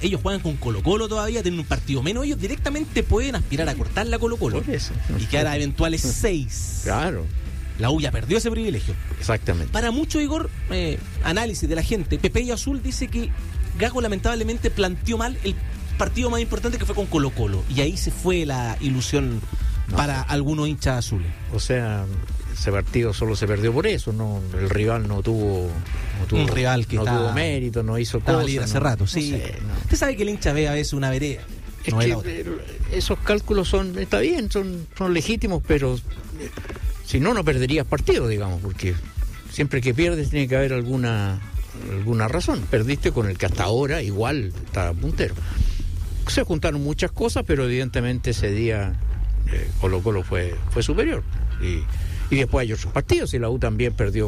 ellos juegan con Colo-Colo todavía, tienen un partido menos, ellos directamente pueden aspirar a cortar la Colo-Colo. Por eso. Y quedar a eventuales 6. Claro. La U ya perdió ese privilegio. Exactamente. Para mucho, Igor, análisis de la gente, Pepe y Azul dice que Gago lamentablemente planteó mal el partido más importante, que fue con Colo-Colo, y ahí se fue la ilusión para algunos hinchas azules. O sea, ese partido solo se perdió por eso, no, el rival no tuvo un rival que no tuvo mérito, no hizo cosas. Hace rato, sí. No sé, no. Usted sabe que el hincha ve a veces una vereda. Es que esos cálculos está bien, son legítimos, pero si no perderías partido, digamos, porque siempre que pierdes tiene que haber alguna razón. Perdiste con el que hasta ahora igual está puntero. Se juntaron muchas cosas, pero evidentemente ese día Colo-Colo fue superior. Y después hay otros partidos, y la U también perdió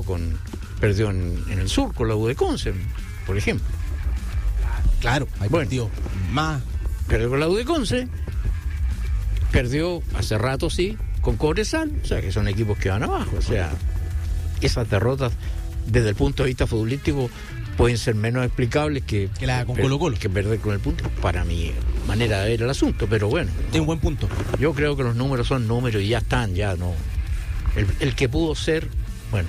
en el sur con la U de Conce, por ejemplo. Claro, hay partidos más. Perdió con la U de Conce, perdió hace rato, sí, con Cobresal, o sea que son equipos que van abajo. O sea, esas derrotas desde el punto de vista futbolístico pueden ser menos explicables que la con Colo-Colo, que perder con el punto, para mi manera de ver el asunto. Pero bueno, es un buen punto. Yo creo que los números son números y ya están, ya no. El que pudo ser, bueno,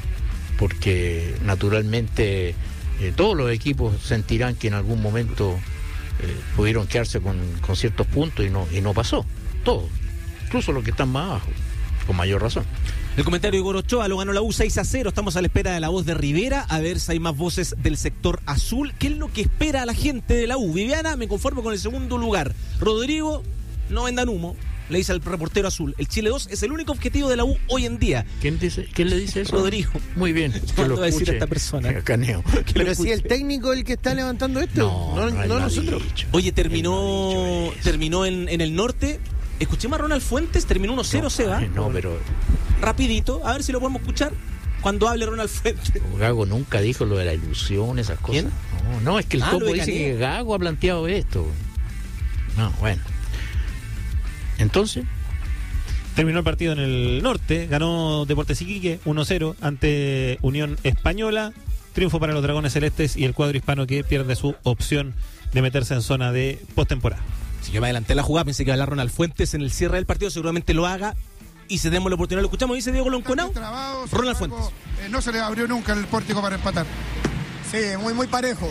porque naturalmente todos los equipos sentirán que en algún momento pudieron quedarse con ciertos puntos y no pasó. Todos, incluso los que están más abajo, con mayor razón. El comentario de Igor Ochoa: lo ganó la U 6-0. Estamos a la espera de la voz de Rivera, a ver si hay más voces del sector azul. ¿Qué es lo que espera la gente de la U? Viviana, me conformo con el segundo lugar. Rodrigo, no vendan humo, le dice al reportero azul. El Chile 2 es el único objetivo de la U hoy en día. ¿Quién le dice eso? Rodrigo. Muy bien. ¿Cuándo va a decir esta persona? Caneo. Pero si el técnico es el que está levantando esto, no nosotros. Oye, terminó en el norte. Escuchemos a Ronald Fuentes, terminó 1-0, Seba. No, pero rapidito, a ver si lo podemos escuchar cuando hable Ronald Fuentes. Gago nunca dijo lo de la ilusión, esas cosas. ¿Quién? No, es que el topo dice que Gago ha planteado esto. No, bueno. Entonces, terminó el partido en el norte, ganó Deportes Iquique 1-0 ante Unión Española. Triunfo para los Dragones Celestes y el cuadro hispano, que pierde su opción de meterse en zona de postemporada. Si yo me adelanté la jugada, pensé que iba a hablar Ronald Fuentes en el cierre del partido, seguramente lo haga y se demos la oportunidad. Lo escuchamos, dice Diego Lonconao. Ronald Fuentes. No se le abrió nunca el pórtico para empatar. Sí, muy parejo,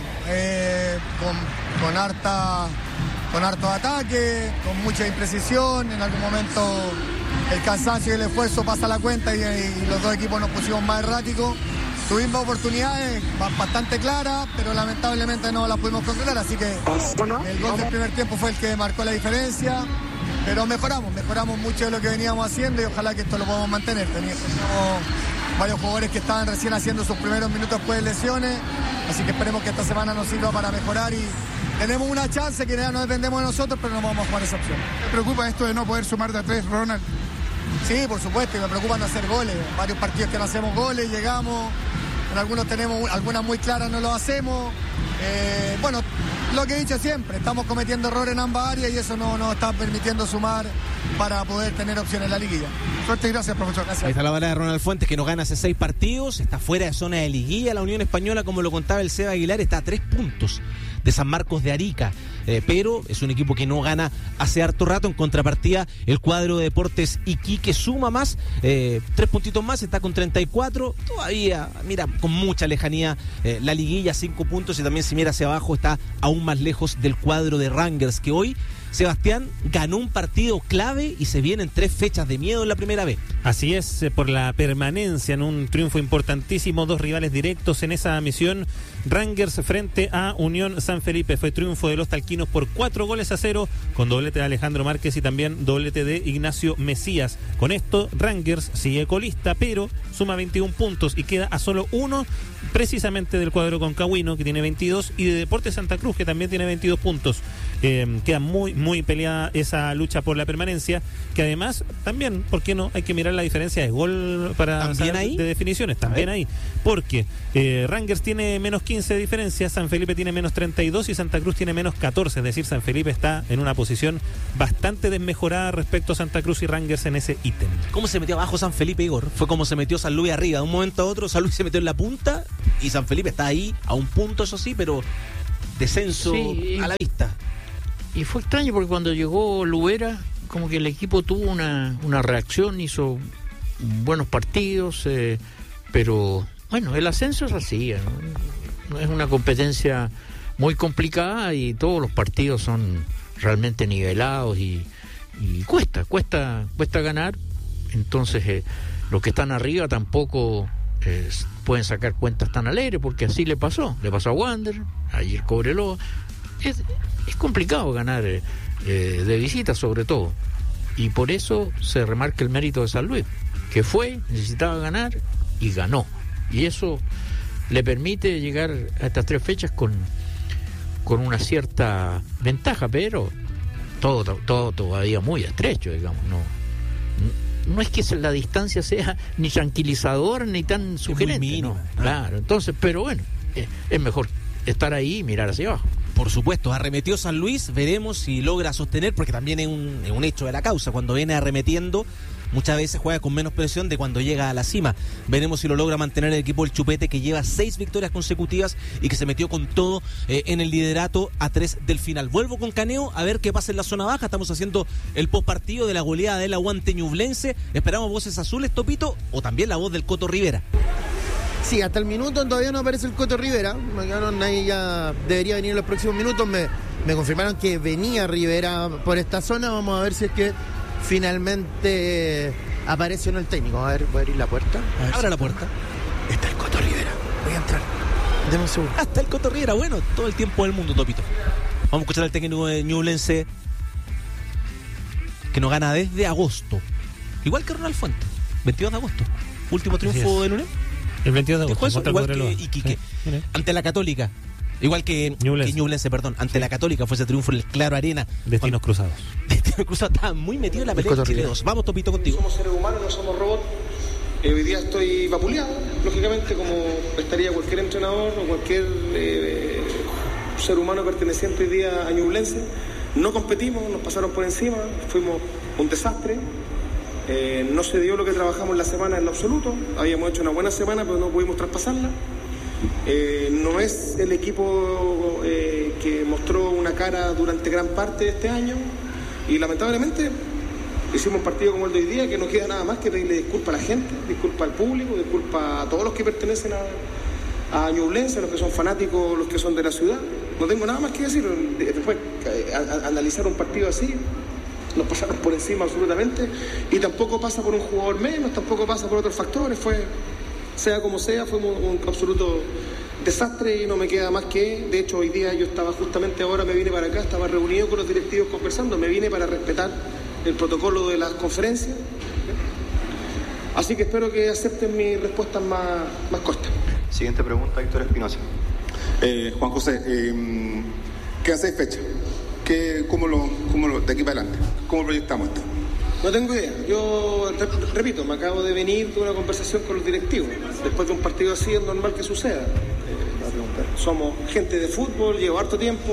con harto ataque, con mucha imprecisión. En algún momento el cansancio y el esfuerzo pasa la cuenta y los dos equipos nos pusimos más erráticos. Tuvimos oportunidades bastante claras, pero lamentablemente no las pudimos concretar, así que el gol del primer tiempo fue el que marcó la diferencia, pero mejoramos mucho de lo que veníamos haciendo y ojalá que esto lo podamos mantener. Teníamos varios jugadores que estaban recién haciendo sus primeros minutos después de lesiones, así que esperemos que esta semana nos sirva para mejorar y tenemos una chance que ya no dependemos de nosotros, pero no vamos a jugar esa opción. ¿Te preocupa esto de no poder sumar de a 3, Ronald? Sí, por supuesto, y me preocupa no hacer goles. Varios partidos que no hacemos goles, llegamos, en algunos tenemos, algunas muy claras no lo hacemos. Bueno, lo que he dicho siempre, estamos cometiendo errores en ambas áreas y eso no nos está permitiendo sumar para poder tener opciones en la liguilla. Suerte y gracias, profesor. Gracias. Ahí está la bala de Ronald Fuentes, que no gana hace 6 partidos, está fuera de zona de liguilla. La Unión Española, como lo contaba el Seba Aguilar, está a 3 puntos de San Marcos de Arica, pero es un equipo que no gana hace harto rato. En contrapartida, el cuadro de Deportes Iquique suma más, 3 puntitos más, está con 34, todavía, mira, con mucha lejanía la liguilla, 5 puntos, y también si mira hacia abajo está aún más lejos del cuadro de Rangers, que hoy, Sebastián, ganó un partido clave y se vienen 3 fechas de miedo en la primera vez. Así es, por la permanencia en un triunfo importantísimo, 2 rivales directos en esa misión. Rangers frente a Unión San Felipe, fue triunfo de los talquinos por 4-0, con doblete de Alejandro Márquez y también doblete de Ignacio Mesías. Con esto, Rangers sigue colista, pero suma 21 puntos y queda a solo 1 precisamente del cuadro concagüino, que tiene 22, y de Deportes Santa Cruz, que también tiene 22 puntos. Queda muy peleada esa lucha por la permanencia, que además también, ¿por qué no? Hay que mirar la diferencia de gol para ¿también ahí? De definiciones, también ahí, porque Rangers tiene menos 15 de diferencia, San Felipe tiene menos 32 y Santa Cruz tiene menos 14, es decir, San Felipe está en una posición bastante desmejorada respecto a Santa Cruz y Rangers en ese ítem. ¿Cómo se metió abajo San Felipe, Igor? Fue como se metió San Luis arriba, de un momento a otro San Luis se metió en la punta y San Felipe está ahí a un punto, eso sí, pero descenso a la vista. Y fue extraño porque cuando llegó Lubera, como que el equipo tuvo una reacción, hizo buenos partidos, pero bueno, el ascenso es así, ¿no? Es una competencia muy complicada y todos los partidos son realmente nivelados y cuesta ganar. Entonces los que están arriba tampoco pueden sacar cuentas tan alegres, porque así le pasó a Wander, ayer Cobreloa. Es complicado ganar de visita, sobre todo, y por eso se remarca el mérito de San Luis, que necesitaba ganar y ganó, y eso le permite llegar a estas 3 fechas con una cierta ventaja, pero todo todavía muy estrecho, digamos. No es que la distancia sea ni tranquilizadora ni tan sugerente, mínima, ¿no? Claro, entonces, pero bueno, es mejor estar ahí y mirar hacia abajo. Por supuesto, arremetió San Luis, veremos si logra sostener, porque también es un hecho de la causa. Cuando viene arremetiendo, muchas veces juega con menos presión de cuando llega a la cima. Veremos si lo logra mantener el equipo del Chupete, que lleva 6 victorias consecutivas y que se metió con todo en el liderato a 3 del final. Vuelvo con Caneo a ver qué pasa en la zona baja. Estamos haciendo el postpartido de la goleada del Aguante Ñublense. Esperamos voces azules, Topito, o también la voz del Coto Rivera. Sí, hasta el minuto todavía no aparece el Coto Rivera. Ahí ya debería venir en los próximos minutos. Me confirmaron que venía Rivera por esta zona. Vamos a ver si es que finalmente aparece o no el técnico. A ver, voy a abrir la puerta. Abra la puerta. Está el Coto Rivera. Voy a entrar. Deme un segundo. Hasta el Coto Rivera. Bueno, todo el tiempo del mundo, Topito. Vamos a escuchar al técnico de Ñublense, que no gana desde agosto. Igual que Ronald Fuentes. 22 de agosto. Último triunfo del Unión. El 22 de agosto. Igual que Iquique. Sí, ante la Católica. Igual que Ñublense, perdón. Ante la Católica fue ese triunfo en el Claro Arena. Destinos cruzados. Destinos cruzados. Estaba muy metido en la pelea de Chile 2. Vamos, Topito, contigo. Somos seres humanos, no somos robots. Hoy día estoy vapuleado, lógicamente, como estaría cualquier entrenador o cualquier ser humano perteneciente hoy día a Ñublense. No competimos, nos pasaron por encima, fuimos un desastre. No se dio lo que trabajamos la semana en lo absoluto. Habíamos hecho una buena semana, pero no pudimos traspasarla. No es el equipo que mostró una cara durante gran parte de este año, y lamentablemente hicimos un partido como el de hoy día, que no queda nada más que pedirle disculpas a la gente, disculpas al público, disculpas a todos los que pertenecen a Ñublense, a los que son fanáticos, los que son de la ciudad. No tengo nada más que decir. Después analizar un partido así, nos pasaron por encima absolutamente, y tampoco pasa por un jugador menos, tampoco pasa por otros factores. Sea como sea, fue un absoluto desastre y no me queda más que... De hecho, hoy día yo estaba justamente ahora, me vine para acá, estaba reunido con los directivos conversando, me vine para respetar el protocolo de las conferencias. Así que espero que acepten mis respuestas más cortas. Siguiente pregunta, Héctor Espinosa. Juan José, quedan 6 fechas. ¿Cómo lo de aquí para adelante? ¿Cómo proyectamos esto? No tengo idea. Yo repito, me acabo de venir de una conversación con los directivos. Después de un partido así es normal que suceda. Somos gente de fútbol, llevo harto tiempo.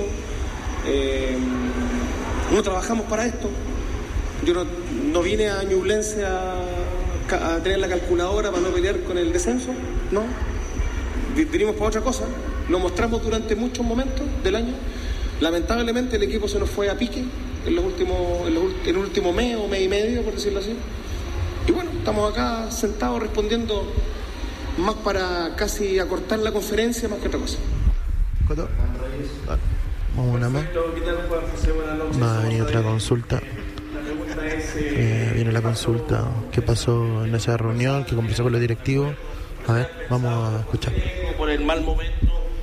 No trabajamos para esto. Yo no vine a Ñublense a tener la calculadora para no pelear con el descenso. No. Vinimos para otra cosa. Lo mostramos durante muchos momentos del año. Lamentablemente el equipo se nos fue a pique en el último mes o mes y medio, por decirlo así. Y bueno, estamos acá sentados respondiendo más para casi acortar la conferencia más que otra cosa. ¿Coto? Vamos una más. Va a venir otra consulta. Viene la consulta. ¿Qué pasó en esa reunión? ¿Qué conversó con los directivos? A ver, vamos a escuchar. Por el mal momento.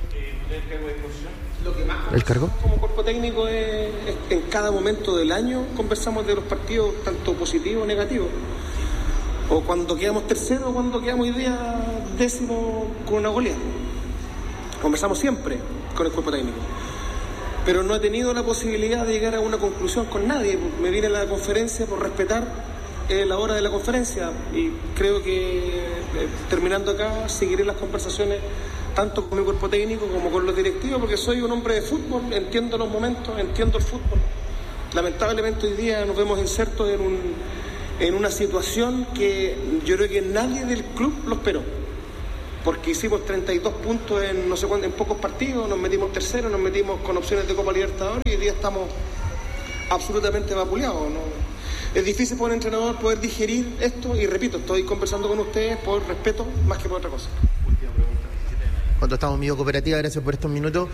¿El cargo? Como cuerpo técnico en cada momento del año conversamos de los partidos, tanto positivos o negativos. O cuando quedamos tercero o cuando quedamos hoy día décimo con una goleada. Conversamos siempre con el cuerpo técnico. Pero no he tenido la posibilidad de llegar a una conclusión con nadie. Me vine a la conferencia por respetar la hora de la conferencia. Y creo que terminando acá seguiré las conversaciones tanto con mi cuerpo técnico como con los directivos, porque soy un hombre de fútbol, entiendo los momentos, entiendo el fútbol. Lamentablemente hoy día nos vemos insertos en una situación que yo creo que nadie del club lo esperó. porque hicimos 32 puntos en no sé cuánto, en pocos partidos, nos metimos tercero, nos metimos con opciones de Copa Libertadores y hoy día estamos absolutamente vapuleados, ¿no? Es difícil para un entrenador poder digerir esto y repito, estoy conversando con ustedes por respeto más que por otra cosa. Cuando estamos en Vivo Cooperativa, gracias por estos minutos.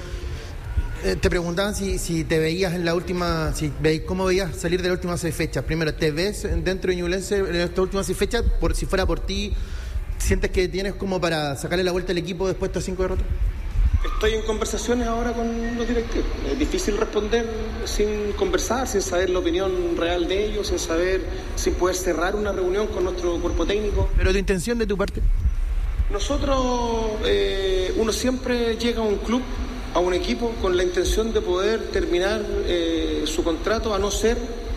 Te preguntaban si te veías en la última, cómo veías salir de las últimas 6 fechas. Primero, ¿te ves dentro de Ñublense en estas últimas 6 fechas? Por si fuera por ti, ¿sientes que tienes como para sacarle la vuelta al equipo después de estas 5 derrotas? Estoy en conversaciones ahora con los directivos. Es difícil responder sin conversar, sin saber la opinión real de ellos, sin poder cerrar una reunión con nuestro cuerpo técnico. ¿Pero tu intención de tu parte? Nosotros, uno siempre llega a un club, a un equipo, con la intención de poder terminar su contrato, a no ser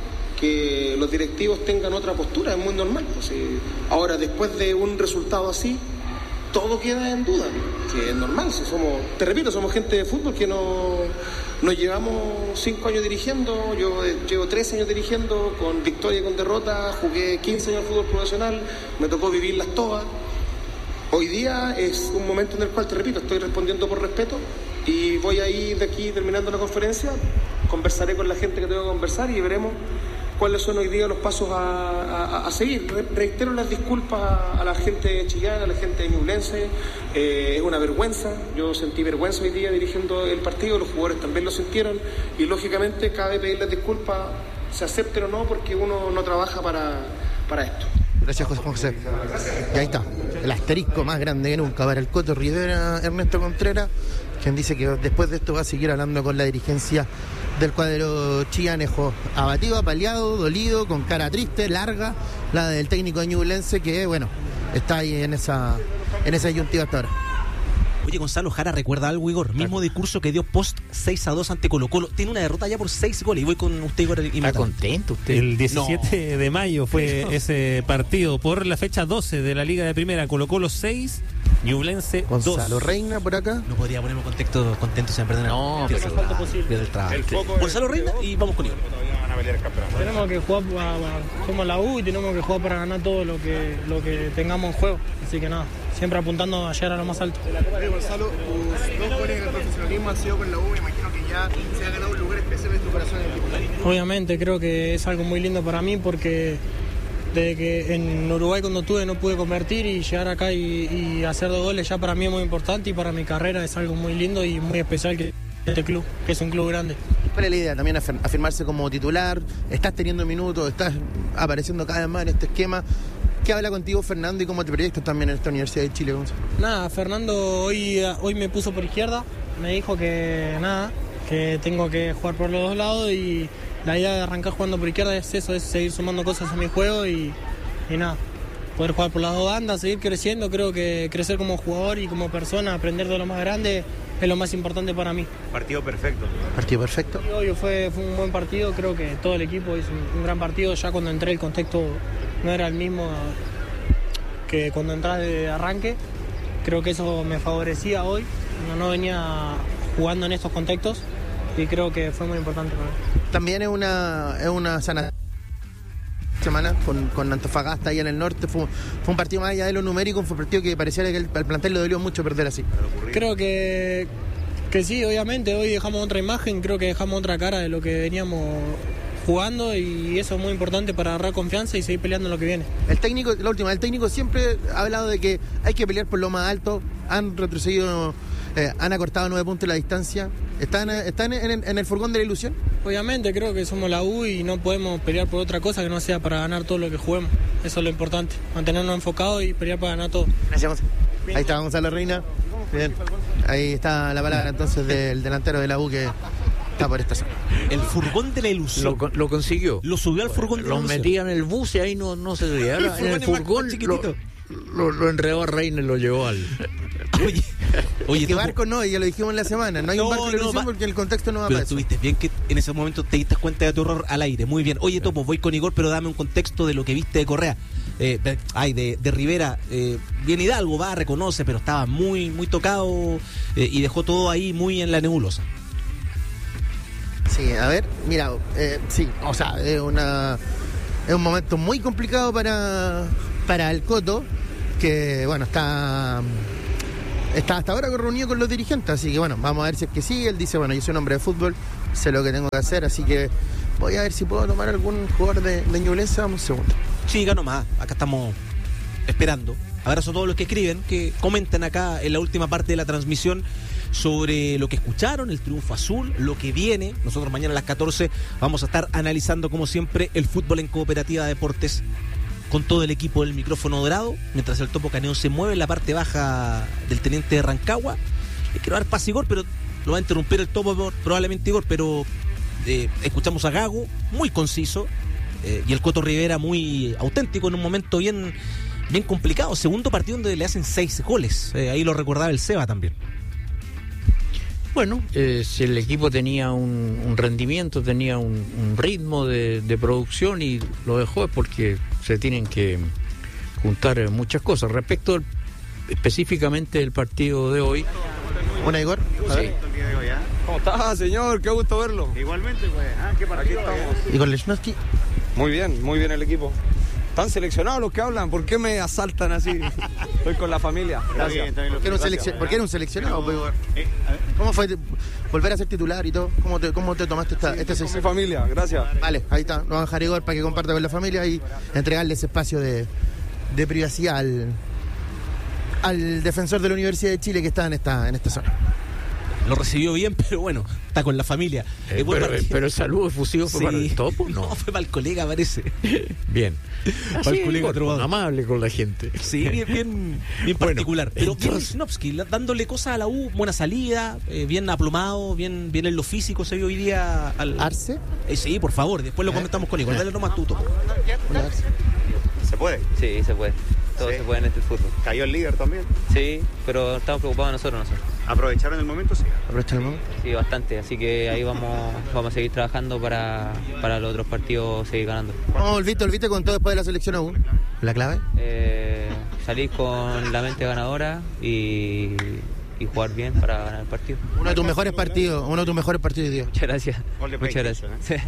que los directivos tengan otra postura, es muy normal. Pues, ahora, después de un resultado así, todo queda en duda, que es normal. Si somos gente de fútbol que nos llevamos 5 años dirigiendo, yo llevo 13 años dirigiendo, con victoria y con derrota, jugué 15 años de fútbol profesional, me tocó vivirlas todas. Hoy día es un momento en el cual, te repito, estoy respondiendo por respeto y voy a ir de aquí terminando la conferencia, conversaré con la gente que tengo que conversar y veremos cuáles son hoy día los pasos a seguir. Reitero las disculpas a la gente de Chillán, a la gente de Ñublense. Es una vergüenza, yo sentí vergüenza hoy día dirigiendo el partido, los jugadores también lo sintieron y lógicamente cabe pedir las disculpas, se acepten o no, porque uno no trabaja para esto. Gracias, José. Y ahí está, el asterisco más grande que nunca para el Coto Rivera, Ernesto Contreras, quien dice que después de esto va a seguir hablando con la dirigencia del cuadro chillanejo. Abatido, apaleado, dolido, con cara triste, larga, la del técnico de Ñublense, que bueno, está ahí en esa disyuntiva hasta ahora. Oye, Gonzalo Jara, ¿recuerda algo, Igor? Mismo discurso que dio post 6-2 ante Colo-Colo. Tiene una derrota ya por 6 goles. Y voy con usted, Igor. ¿Está contento usted? El 17 de mayo fue ese partido por la fecha 12 de la Liga de Primera. Colo-Colo 6, Ñublense 2. Gonzalo Reina por acá. No podría ponerme contento sin perder nada. No, pero falta posible. Pierde el trabajo. Gonzalo Reina y vamos con Igor. Tenemos que jugar, somos la U y tenemos que jugar para ganar todo lo que tengamos en juego. Así que nada, siempre apuntando a llegar a lo más alto. Gonzalo, tus 2 goles en el profesionalismo han sido con la U, me imagino que ya se ha ganado un lugar especial en tu corazón en el equipo. Obviamente, creo que es algo muy lindo para mí porque desde que en Uruguay cuando tuve no pude convertir y llegar acá y hacer 2 goles ya para mí es muy importante y para mi carrera es algo muy lindo y muy especial que este club, que es un club grande. ¿Cuál es la idea? También afirmarse como titular, estás teniendo minutos, estás apareciendo cada vez más en este esquema. ¿Qué habla contigo Fernando y cómo te proyectas también en esta Universidad de Chile, Gonzalo? Nada, Fernando hoy me puso por izquierda, me dijo que tengo que jugar por los 2 lados y la idea de arrancar jugando por izquierda es eso, es seguir sumando cosas a mi juego y nada, poder jugar por las 2 bandas, seguir creciendo. Creo que crecer como jugador y como persona, aprender de lo más grande es lo más importante para mí. Partido perfecto. Partido perfecto. Obvio, fue un buen partido, creo que todo el equipo hizo un gran partido. Ya cuando entré el contexto no era el mismo que cuando entras de arranque. Creo que eso me favorecía hoy, no venía jugando en estos contextos y creo que fue muy importante para mí. También es una sana semana con Antofagasta ahí en el norte. Fue un partido más allá de lo numérico, fue un partido que parecía que al plantel le dolió mucho perder así. Creo que sí, obviamente, hoy dejamos otra imagen, creo que dejamos otra cara de lo que veníamos jugando y eso es muy importante para agarrar confianza y seguir peleando en lo que viene. El técnico siempre ha hablado de que hay que pelear por lo más alto, han retrocedido, han acortado 9 puntos la distancia. ¿Están en el furgón de la ilusión? Obviamente, creo que somos la U y no podemos pelear por otra cosa que no sea para ganar todo lo que juguemos. Eso es lo importante, mantenernos enfocados y pelear para ganar todo. Gracias, Gonzalo. Ahí está Gonzalo Reina. Bien. Ahí está la palabra entonces del delantero de la U que está por esta zona. El furgón de la ilusión. Lo consiguió. Lo subió al furgón de la ilusión. Lo metía en el bus y ahí no se subía. En el furgón lo enredó a Reina y lo llevó al... Oye, que barco no, ya lo dijimos en la semana. No hay un barco de la ilusión porque el contexto no va pero para eso. Pero estuviste bien que en ese momento te diste cuenta de tu error al aire. Muy bien. Oye, Topo, voy con Igor, pero dame un contexto de lo que viste de Correa. De Rivera. Bien Hidalgo, reconoce, pero estaba muy, muy tocado y dejó todo ahí muy en la nebulosa. Sí, a ver, mira, sí, o sea, es un momento muy complicado para el Coto, que bueno, está está hasta ahora reunido con los dirigentes, así que bueno, vamos a ver si es que sí. Él dice, bueno, yo soy un hombre de fútbol, sé lo que tengo que hacer, así que voy a ver si puedo tomar algún jugador de Ñublense. Vamos un segundo. Siga nomás, acá estamos esperando. Abrazo a todos los que escriben, que comenten acá en la última parte de la transmisión sobre lo que escucharon, el triunfo azul, lo que viene. Nosotros mañana a las 14 vamos a estar analizando, como siempre, el fútbol en Cooperativa Deportes con todo el equipo del micrófono dorado, mientras el Topo Caneo se mueve en la parte baja del Teniente de Rancagua. Le quiero dar pase Igor, pero lo va a interrumpir el Topo probablemente, Igor, pero escuchamos a Gago, muy conciso, y el Coto Rivera muy auténtico en un momento bien complicado. Segundo partido donde le hacen 6 goles. Ahí lo recordaba el Seba también. Bueno, si el equipo tenía un rendimiento, tenía un ritmo de producción y lo dejó, es porque se tienen que juntar muchas cosas. Respecto específicamente del partido de hoy. Bueno, Igor, a ver. ¿Cómo está, señor? Qué gusto verlo. Igualmente, pues. ¿Qué partido? Aquí estamos. Igor Lechnowsky. Muy bien el equipo. ¿Están seleccionados los que hablan? ¿Por qué me asaltan así? Estoy con la familia. Gracias. ¿Por qué era un seleccionado? Pues, ¿cómo fue volver a ser titular y todo? ¿Cómo te tomaste esta con mi familia, gracias. Vale, ahí está. Nos van a dejar Igor para que comparta con la familia y entregarle ese espacio de privacidad al defensor de la Universidad de Chile que está en esta zona. Lo recibió bien, pero bueno, está con la familia. Pero el saludo efusivo fue para el Topo, ¿no? No, fue para el colega, parece. Bien. Para el colega Trovador. Amable con la gente. Sí, bien particular. Pero entonces, bien Lichnowsky, dándole cosas a la U, buena salida, bien aplomado, bien en lo físico se vio hoy día al... ¿Arce? Sí, por favor, después lo comentamos con Igor. Dale nomás tú, Topo. ¿Se puede? Sí, se puede. Todo se puede en este fútbol. ¿Cayó el líder también? Sí, pero estamos preocupados nosotros. ¿Aprovecharon el momento? Sí. ¿Aprovecharon el momento? Sí, bastante. Así que ahí vamos a seguir trabajando para los otros partidos seguir ganando. ¿Cómo volviste con todo después de la selección aún? ¿La clave? Salir con la mente ganadora y jugar bien para ganar el partido. Uno de tus mejores partidos hoy día. Muchas gracias. Muchas gracias.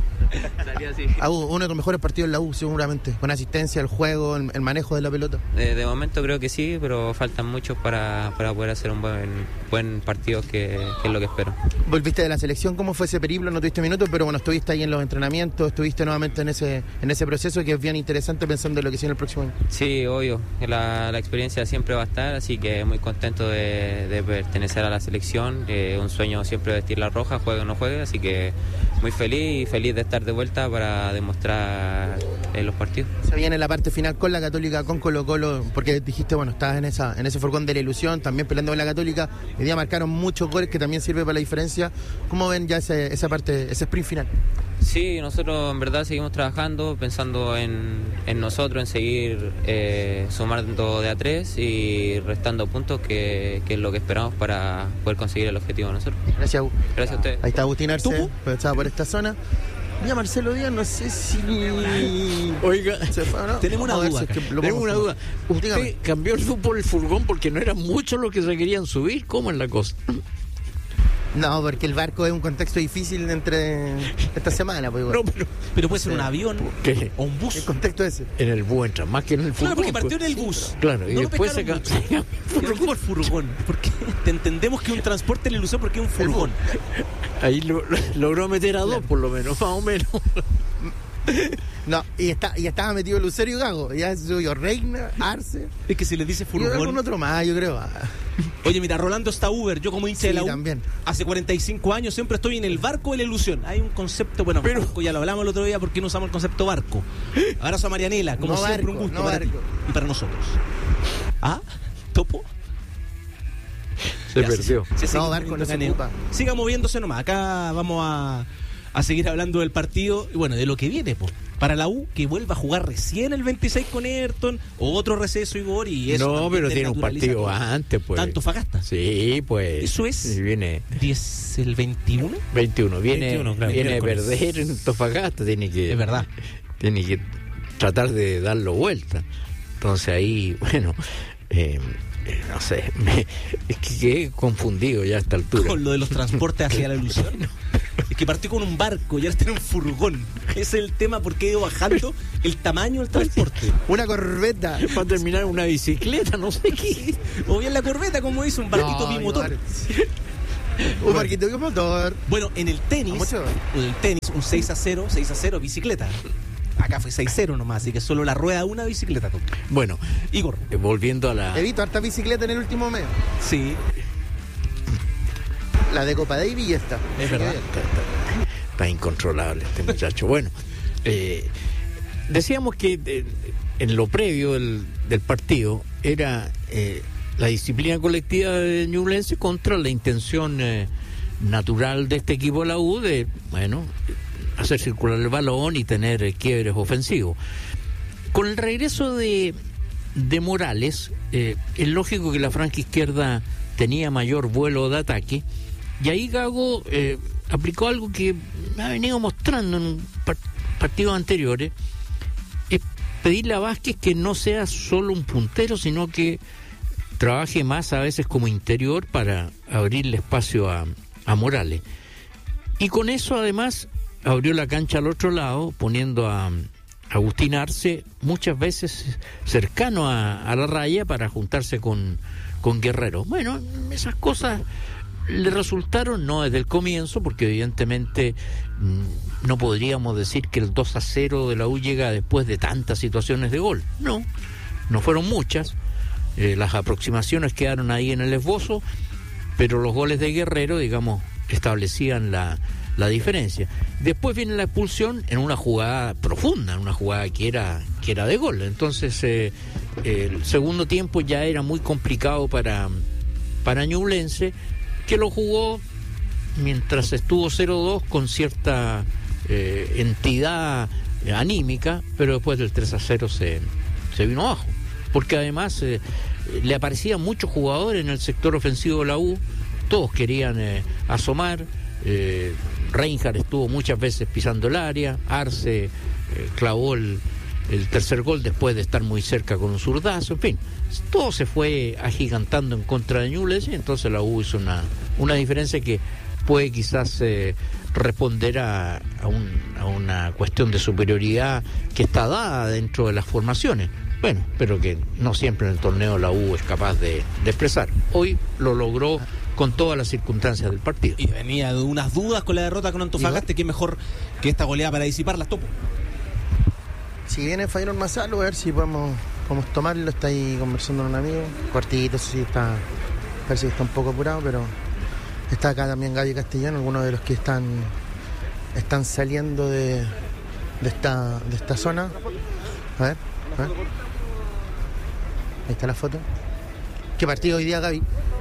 Uno de tus mejores partidos en la U, seguramente, con asistencia, el juego, el manejo de la pelota. De momento creo que sí, pero faltan muchos para poder hacer un buen partido, que es lo que espero. Volviste de la selección, ¿cómo fue ese periplo? No tuviste minutos, pero bueno, estuviste ahí en los entrenamientos, estuviste nuevamente en ese proceso que es bien interesante pensando en lo que sigue el próximo año. Sí, obvio, la experiencia siempre va a estar, así que muy contento de pertenecer a la selección. Un sueño siempre vestir la roja, juegue o no juegue, así que muy feliz de estar de vuelta para demostrar en los partidos. Se viene la parte final con la Católica, con Colo-Colo, porque dijiste, bueno, estabas en ese furgón de la ilusión, también peleando con la Católica. Hoy día marcaron muchos goles que también sirve para la diferencia. ¿Cómo ven ya esa parte, ese sprint final? Sí, nosotros en verdad seguimos trabajando, pensando en nosotros, en seguir sumando de a 3 y restando puntos, que es lo que esperamos para poder conseguir el objetivo de nosotros. Gracias, Gracias a ustedes. Ahí está Agustín Arce, estaba por esta zona. Y a Marcelo Díaz, no sé si... Oiga, ¿no? tenemos una duda. ¿Usted cambió el fútbol el furgón porque no eran muchos los que se querían subir? ¿Cómo es la cosa? No, porque el barco es un contexto difícil entre esta semana. Pues, no, pero puede ser un avión o un bus. ¿El contexto ese? En el bus entra, más que en el furgón. Claro, porque partió en el bus. Claro, y no después se cambió el furgón. Porque te entendemos que un transporte en la ilusión porque es un furgón. Ahí logró meter a dos, por lo menos, más o menos. No, y estaba metido Lucero y Gago. Ya subió Reina, Arce. Es que se les dice furgón. Y algún otro más, yo creo. Oye, mira, Rolando está Uber. Yo como hincha de la U, también. Hace 45 años siempre estoy en el barco de la ilusión. Hay un concepto, bueno, pero barco, ya lo hablamos el otro día, porque no usamos el concepto barco. Abrazo a Marianela, como siempre, un gusto para ti y para nosotros. ¿Ah? ¿Topo? Se perdió. Barco no se ocupa. Siga moviéndose nomás. Acá vamos a seguir hablando del partido y bueno, de lo que viene, pues. Para la U, que vuelva a jugar recién el 26 con Everton, otro receso, Igor, y eso. No, pero tiene un partido antes, pues. ¿Tanto Fagasta? Sí, pues. Eso es. Viene. ¿10 el 21? 21, viene a con perder en Antofagasta, tiene que. Es verdad. Tiene que tratar de darlo vuelta. Entonces ahí, bueno, no sé, es que quedé confundido ya a esta altura. Con lo de los transportes hacia la ilusión. Es que partió con un barco y ahora tiene un furgón. Ese es el tema, porque ha ido bajando el tamaño del transporte. Una corbeta. Va a terminar una bicicleta, no sé qué. O bien la corbeta, como dice, un barquito bimotor. Un barquito bimotor. Bueno, en el tenis, un 6-0, bicicleta. Acá fue 6-0 nomás, así que solo la rueda de una bicicleta. Bueno, Igor, volviendo a la... He visto harta bicicleta en el último mes. Sí. La de Copa Davis y esta. Es verdad. Está incontrolable este muchacho. Bueno, decíamos que en lo previo del partido era la disciplina colectiva de Ñublense contra la intención natural de este equipo de la U de, bueno, hacer circular el balón y tener quiebres ofensivos. Con el regreso de Morales, es lógico que la franja izquierda tenía mayor vuelo de ataque, y ahí Gago aplicó algo que ha venido mostrando en partidos anteriores, es pedirle a Vázquez que no sea solo un puntero, sino que trabaje más a veces como interior para abrirle espacio a Morales. Y con eso además abrió la cancha al otro lado, poniendo a Agustín Arce muchas veces cercano a la raya para juntarse con Guerrero. Bueno, esas cosas le resultaron, no desde el comienzo, porque evidentemente no podríamos decir que el 2-0 de la U llega después de tantas situaciones de gol. No fueron muchas. Las aproximaciones quedaron ahí en el esbozo, pero los goles de Guerrero, digamos, establecían la diferencia. Después viene la expulsión en una jugada profunda, en una jugada que era de gol. Entonces el segundo tiempo ya era muy complicado para Ñublense, que lo jugó mientras estuvo 0-2 con cierta entidad anímica, pero después del 3-0 se vino abajo, porque además le aparecían muchos jugadores en el sector ofensivo de la U, todos querían asomar. Reinhardt estuvo muchas veces pisando el área, Arce clavó el tercer gol después de estar muy cerca con un zurdazo, en fin, todo se fue agigantando en contra de Ñublense, y entonces la U hizo una diferencia que puede quizás responder a una cuestión de superioridad que está dada dentro de las formaciones. Bueno, pero que no siempre en el torneo la U es capaz de expresar. Hoy lo logró con todas las circunstancias del partido. Y venía de unas dudas con la derrota con Antofagasta, que mejor que esta goleada para disiparlas, Topo. Si viene Fabián Ormazalo, a ver si podemos tomarlo. Está ahí conversando con un amigo. Cortito, eso sí, parece que está un poco apurado, pero está acá también Gaby Castellano, algunos de los que están saliendo de esta zona. A ver. Ahí está la foto. ¿Qué partido hoy día, Gaby?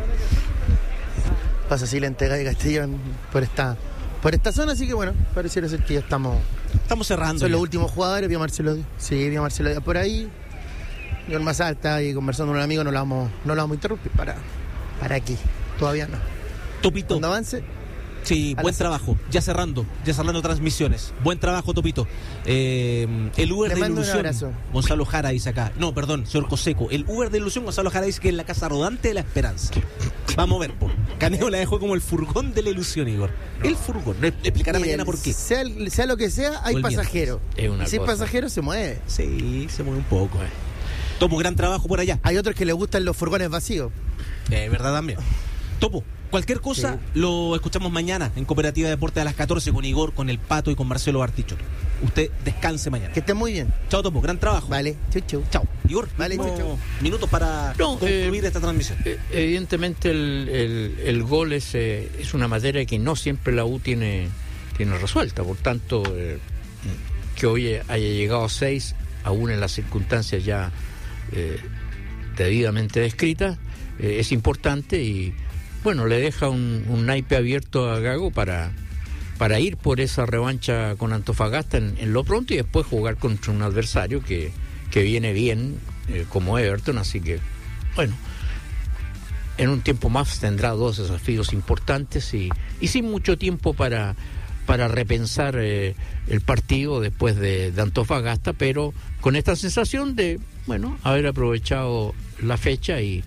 Pasa silente Gaby Castellón por esta zona, así que bueno, pareciera ser que ya estamos cerrando. Son los últimos jugadores. Vi a Marcelo Díaz por ahí. Y el más alta y conversando con un amigo, no lo vamos a interrumpir para aquí. Todavía no. Topito. Cuando avance. Sí, buen trabajo. Ya cerrando transmisiones. Buen trabajo, Topito. El Uber de Ilusión, Gonzalo Jara dice acá. No, perdón, señor Coseco. El Uber de Ilusión, Gonzalo Jara dice que es la casa rodante de la esperanza. Vamos a ver, Caneo la dejó como el furgón de la ilusión, Igor. No. El furgón. Le explicará mañana por qué. Sea lo que sea, hay pasajeros. Si hay pasajeros, se mueve. Sí, se mueve un poco. Topo, gran trabajo por allá. Hay otros que les gustan los furgones vacíos. Verdad también. Topo, cualquier cosa lo escuchamos mañana en Cooperativa Deporte a las 14 con Igor, con el Pato y con Marcelo Bartichotto. Usted descanse mañana. Que esté muy bien. Chao, Topo, gran trabajo. Vale, chau. Chao. Igor, vale, chau. Minutos para concluir esta transmisión. Evidentemente el gol es una materia que no siempre la U tiene resuelta. Por tanto, que hoy haya llegado a 6, aún en las circunstancias ya debidamente descritas, es importante y bueno, le deja un naipe abierto a Gago para ir por esa revancha con Antofagasta en lo pronto y después jugar contra un adversario que viene bien como Everton, así que bueno, en un tiempo más tendrá 2 desafíos importantes y sin mucho tiempo para repensar el partido después de Antofagasta, pero con esta sensación de, bueno, haber aprovechado la fecha y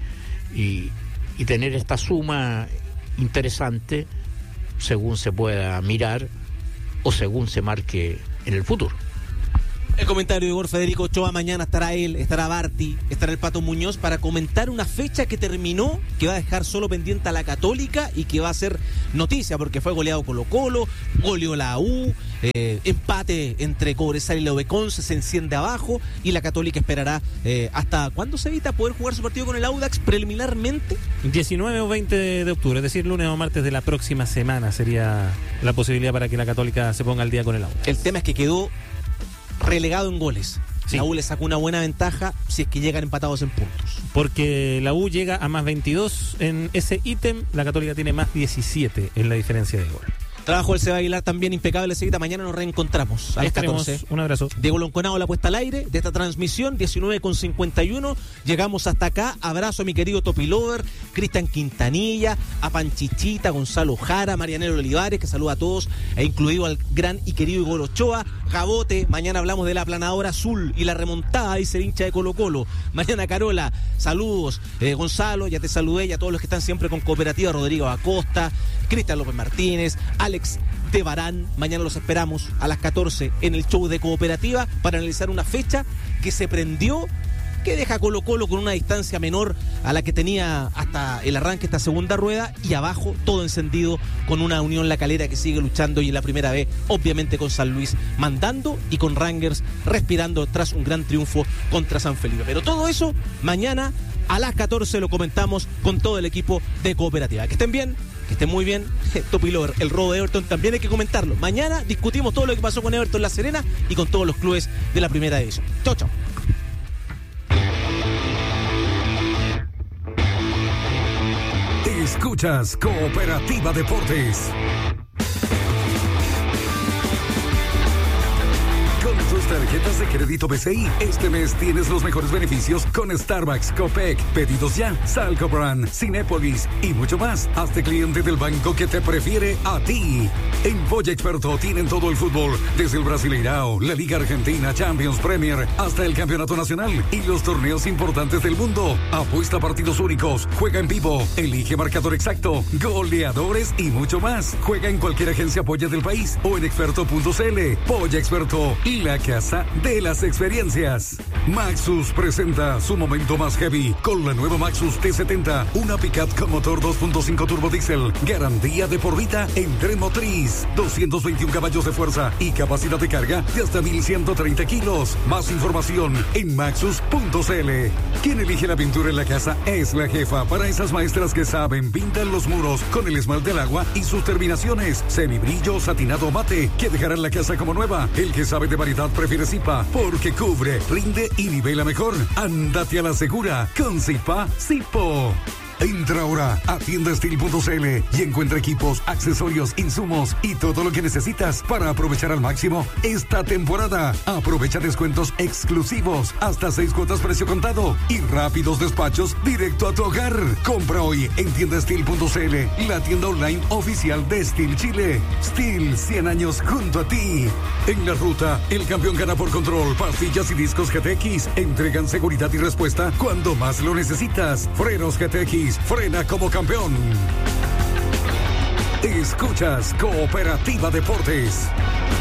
y tener esta suma interesante según se pueda mirar o según se marque en el futuro. El comentario de Igor Federico Ochoa. Mañana estará él, estará Barty, estará el Pato Muñoz para comentar una fecha que terminó, que va a dejar solo pendiente a la Católica y que va a ser noticia porque fue goleado Colo-Colo, goleó la U, empate entre Cobresal y la Conce, se enciende abajo y la Católica esperará hasta ¿cuándo se evita poder jugar su partido con el Audax preliminarmente? 19 o 20 de octubre, es decir, lunes o martes de la próxima semana sería la posibilidad para que la Católica se ponga al día con el Audax. El tema es que quedó relegado en goles. Sí. La U le sacó una buena ventaja si es que llegan empatados en puntos. Porque la U llega a más 22 en ese ítem, la Católica tiene más 17 en la diferencia de gol. Trabajo del Seba Aguilar también impecable, Cevita. Mañana nos reencontramos a las 14. Un abrazo. Diego Lonconado, la puesta al aire de esta transmisión, 19:51. Llegamos hasta acá. Abrazo a mi querido Topi Lover, Cristian Quintanilla, a Panchichita, Gonzalo Jara, Marianelo Olivares, que saluda a todos, e incluido al gran y querido Igor Ochoa. Gabote, mañana hablamos de la aplanadora azul y la remontada, dice el hincha de Colo-Colo. Mañana Carola, saludos. Gonzalo, ya te saludé, y a todos los que están siempre con Cooperativa, Rodrigo Acosta, Cristian López Martínez, Alex de Barán. Mañana los esperamos a las 14 en el show de Cooperativa para analizar una fecha que se prendió, que deja a Colo-Colo con una distancia menor a la que tenía hasta el arranque esta segunda rueda, y abajo todo encendido con una Unión La Calera que sigue luchando, y en la primera vez obviamente con San Luis mandando y con Rangers respirando tras un gran triunfo contra San Felipe. Pero todo eso mañana a las 14 lo comentamos con todo el equipo de Cooperativa. Que estén bien, que estén muy bien. Topi Lover, el robo de Everton también hay que comentarlo. Mañana discutimos todo lo que pasó con Everton La Serena y con todos los clubes de la primera división. Chau, chau. Escuchas Cooperativa Deportes. Con tus tarjetas de crédito BCI, este mes tienes los mejores beneficios con Starbucks, Copec, Pedidos Ya, Salcobran, Cinépolis y mucho más. Hazte cliente del banco que te prefiere a ti. En Polla Experto tienen todo el fútbol, desde el Brasileirao, la Liga Argentina, Champions, Premier, hasta el Campeonato Nacional y los torneos importantes del mundo. Apuesta partidos únicos, juega en vivo, elige marcador exacto, goleadores y mucho más. Juega en cualquier agencia Polla del país o en experto.cl. Polla Experto, la casa de las experiencias. Maxus presenta su momento más heavy con la nueva Maxus T70, una pickup con motor 2.5 turbo diésel, garantía de por vida en tren motriz, 221 caballos de fuerza y capacidad de carga de hasta 1.130 kilos. Más información en maxus.cl. Quien elige la pintura en la casa es la jefa. Para esas maestras que saben, pintan los muros con el esmalte al agua y sus terminaciones semibrillo, satinado, mate, que dejarán la casa como nueva. El que sabe de variedad prefiere Zipa, porque cubre, rinde y nivela mejor. Ándate a la segura con Zipa Zipo. Entra ahora a tiendastil.cl y encuentra equipos, accesorios, insumos y todo lo que necesitas para aprovechar al máximo esta temporada. Aprovecha descuentos exclusivos, hasta 6 cuotas precio contado y rápidos despachos directo a tu hogar. Compra hoy en tiendastil.cl, la tienda online oficial de Steel Chile. Steel, 100 años junto a ti. En la ruta, el campeón gana por control. Pastillas y discos GTX entregan seguridad y respuesta cuando más lo necesitas. Frenos GTX, frena como campeón. Escuchas Cooperativa Deportes.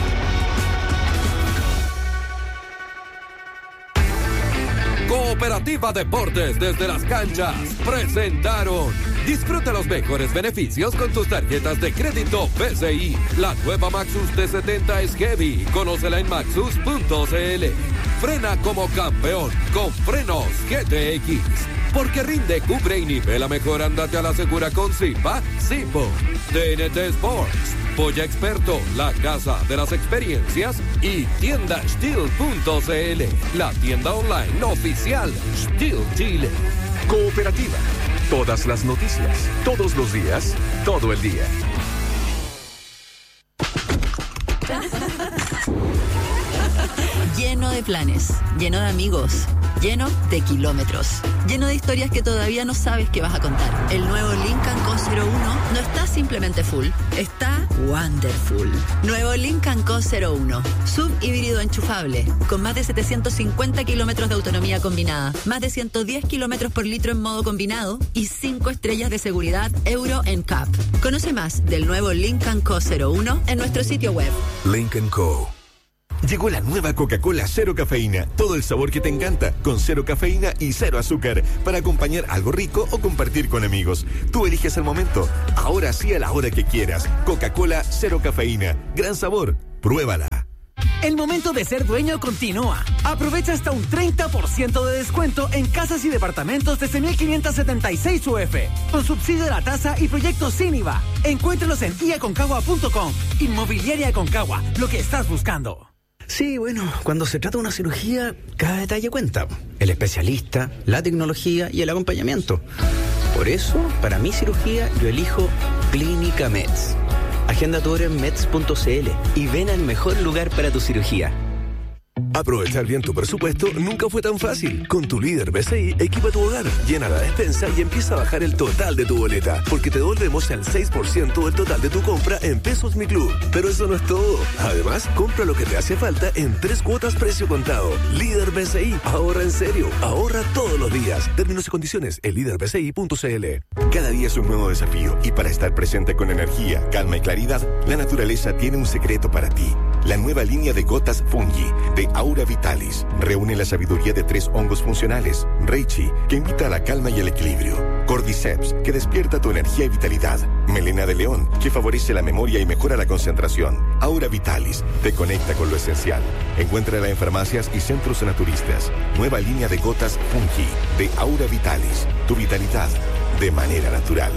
Cooperativa Deportes desde las canchas presentaron. Disfruta los mejores beneficios con tus tarjetas de crédito BCI. La nueva Maxus T70 es heavy. Conócela en maxus.cl. Frena como campeón con frenos GTX. Porque rinde, cubre y nivela mejor. Ándate a la segura con Zipa Zipo. TNT Sports, Polla Experto, la casa de las experiencias, y tienda Steel.cl, la tienda online oficial Steel Chile. Cooperativa. Todas las noticias, todos los días, todo el día. Lleno de planes, lleno de amigos, lleno de kilómetros, lleno de historias que todavía no sabes que vas a contar. El nuevo Lincoln Co 01 no está simplemente full, está Wonderful. Nuevo Lincoln Co. 01. Sub híbrido enchufable. Con más de 750 kilómetros de autonomía combinada. Más de 110 kilómetros por litro en modo combinado. Y 5 estrellas de seguridad Euro NCAP. Conoce más del nuevo Lincoln Co. 01 en nuestro sitio web. Lincoln Co. Llegó la nueva Coca-Cola Cero Cafeína. Todo el sabor que te encanta, con cero cafeína y cero azúcar, para acompañar algo rico o compartir con amigos. Tú eliges el momento. Ahora sí, a la hora que quieras. Coca-Cola Cero Cafeína. Gran sabor. Pruébala. El momento de ser dueño continúa. Aprovecha hasta un 30% de descuento en casas y departamentos desde 1.576 UF, con subsidio de la tasa y proyectos sin IVA. Encuéntralos en iaconcagua.com. Inmobiliaria Aconcagua, lo que estás buscando. Sí, bueno, cuando se trata de una cirugía, cada detalle cuenta. El especialista, la tecnología y el acompañamiento. Por eso, para mi cirugía, yo elijo Clínica Meds. Agenda tu hora en meds.cl y ven al mejor lugar para tu cirugía. Aprovechar bien tu presupuesto nunca fue tan fácil. Con tu líder BCI, equipa tu hogar, llena la despensa y empieza a bajar el total de tu boleta, porque te devolvemos el 6% del total de tu compra en Pesos Mi Club. Pero eso no es todo. Además, compra lo que te hace falta en 3 cuotas precio contado. Líder BCI, ahorra en serio, ahorra todos los días. Términos y condiciones en líderbci.cl. Cada día es un nuevo desafío y para estar presente con energía, calma y claridad, la naturaleza tiene un secreto para ti. La nueva línea de gotas Fungi de Aura Vitalis reúne la sabiduría de 3 hongos funcionales. Reishi, que invita a la calma y el equilibrio. Cordyceps, que despierta tu energía y vitalidad. Melena de león, que favorece la memoria y mejora la concentración. Aura Vitalis, te conecta con lo esencial. Encuéntrala en farmacias y centros naturistas. Nueva línea de gotas Fungi de Aura Vitalis. Tu vitalidad de manera natural.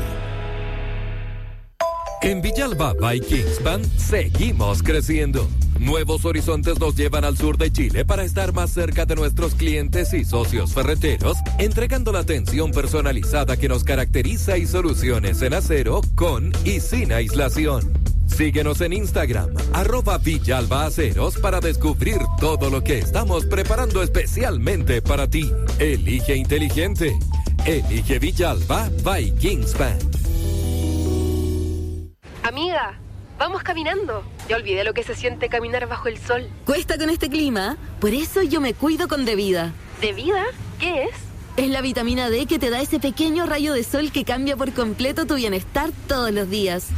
En Villalba by Kingspan seguimos creciendo. Nuevos horizontes nos llevan al sur de Chile para estar más cerca de nuestros clientes y socios ferreteros, entregando la atención personalizada que nos caracteriza y soluciones en acero con y sin aislación. Síguenos en Instagram, @VillalbaAceros, para descubrir todo lo que estamos preparando especialmente para ti. Elige inteligente. Elige Villalba by Kingspan. Amiga, vamos caminando. Ya olvidé lo que se siente caminar bajo el sol. Cuesta con este clima, por eso yo me cuido con Devida. ¿Devida? ¿Qué es? Es la vitamina D que te da ese pequeño rayo de sol que cambia por completo tu bienestar todos los días.